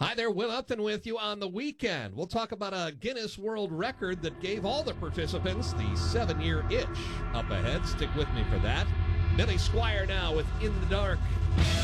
Hi there, Will Upton with you on the weekend. We'll talk about a Guinness World Record that gave all the participants the 7-year itch. Up ahead, stick with me for that. Billy Squier now with In the Dark.